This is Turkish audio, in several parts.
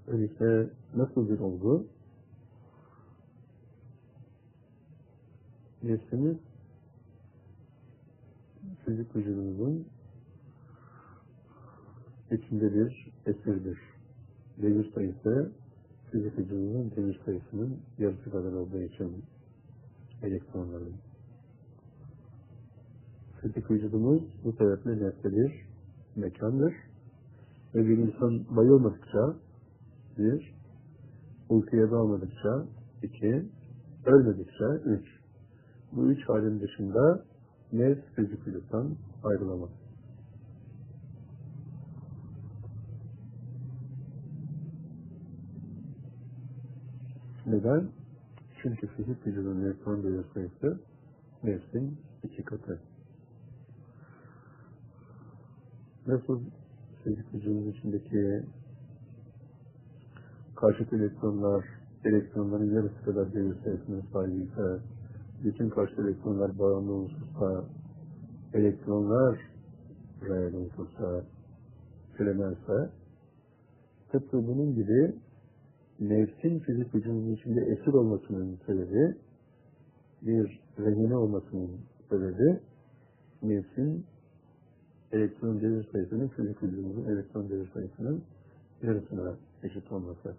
Öyleyse nasıl bir olgu? Nefsimiz fizik vücudumuzun içinde bir esirdir. Devir sayısı fizik vücudumuzun devir sayısının yarısı kadar olduğu için elektronların. Fizik vücudumuz bu sebeple nefse bir mekandır. Ve bir insan bayılmadıkça, bir, uykuya dalmadıkça, iki, ölmedikçe, üç. Bu üç halin dışında nefs fizik vücuttan ayrılamaz. Neden? Çünkü fizik vücudun elektron devir sayısı nefsin 2 katı. Nasıl fizik vücudun içindeki karşıt elektronların yarısı kadar devir sayısına sahibiyse, bütün karşıt elektronlar bağımlı unsursa, elektronlar reel unsursa, türemezse, tıpkı bunun gibi nefsin fizik vücudun içinde esir olmasının sebebi, bir rehine olmasının sebebi, nefsin elektron devir sayısının fizik vücudumuzun elektron devir sayısının yarısına eşit olması.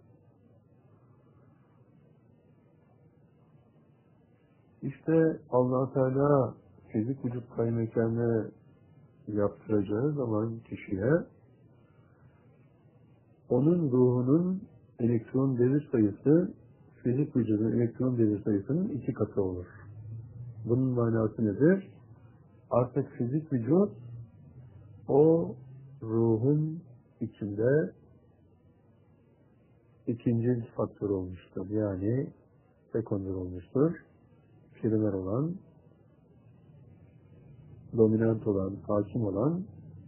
İşte Allah Teala fizik vücut kaymekanı yaptıracağı zaman kişiye onun ruhunun elektron devir sayısı fizik vücudun elektron devir sayısının 2 katı olur. Bunun manası nedir? Artık fizik vücut o ruhun içinde ikinci faktör olmuştur. Yani sekonder olmuştur. Primer olan, dominant olan, hakim olan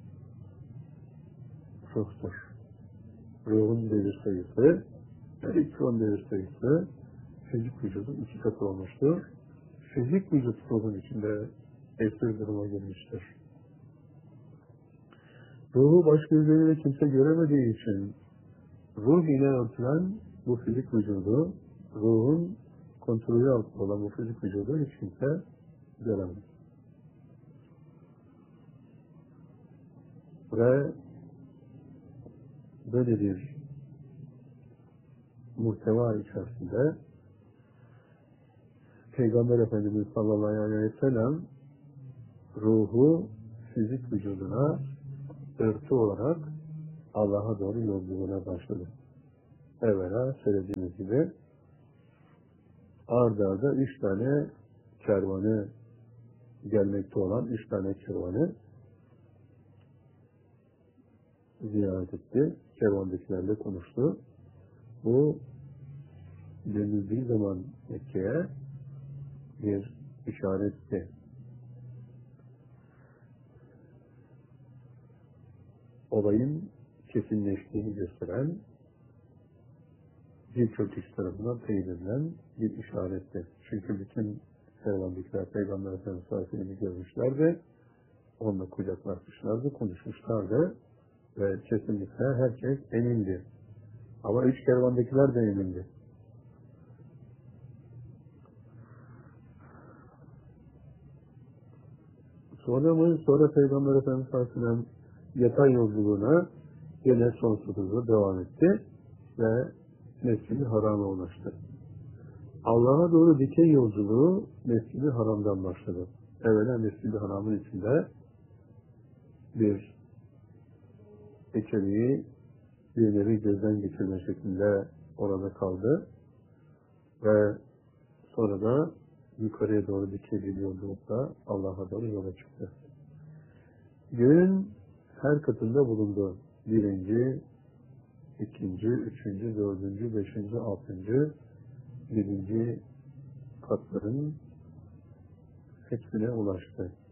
ruhtur. Ruhun devir sayısı, elektron devir sayısı fizik vücudun 2 katı olmuştur. Fizik vücut ruhun içinde esir duruma girmiştir. Ruhu baş gözleriyle kimse göremediği için ruh ile örtülen bu fizik vücudu, ruhun kontrolü altında olan bu fizik vücudu hiç kimse göremez. Ve böyle bir muhteva içerisinde Peygamber Efendimiz sallallahu aleyhi ve sellem ruhu fizik vücuduna örtü olarak Allah'a doğru yolculuğuna başladı. Evvela söylediğimiz gibi ard arda 3 tane kervanı gelmekte olan 3 tane kervanı ziyaret etti. Kervandakilerle konuştu. Bu denildiği zaman Mekke'ye bir işaretti. Olayın kesinleştiğini gösteren birçok kişi tarafından teyit edilen bir işaretti. Çünkü bütün kervandakiler Peygamber Efendimiz sallallahu aleyhi ve sellem'i görmüşlerdi. Onunla kucaklaşmışlardı, konuşmuşlardı ve kesinlikle herkes emindi. Ama 3 kervandakiler de emindi. Sonra Peygamber Efendimiz sallallahu aleyhi ve sellem yatay yolculuğuna yine sonsuz hızla devam etti ve Mescid-i Haram'a ulaştı. Allah'a doğru dikey yolculuğu Mescid-i Haram'dan başladı. Evvela Mescid-i Haram'ın içinde bir içeriği bir nevi gözden geçirme şeklinde orada kaldı ve sonra da yukarıya doğru dikey bir yolculukla Allah'a doğru yola çıktı. Göğün her katında bulundu. 1. 2. 3. 4. 5. 6. 7. katların hepsine ulaştı.